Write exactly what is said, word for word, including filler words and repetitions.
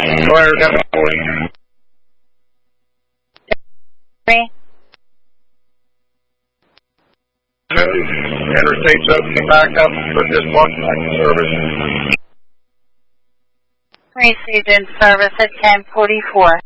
Where demo? Three. Interstate seventy backup for dysfunction service. Received in service at ten forty-four.